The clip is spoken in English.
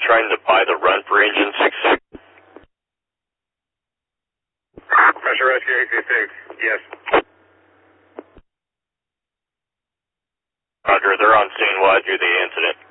trying to buy the run for Engine 66? Pressure Rescue 866, yes. Roger, they're on scene. We'll do the incident.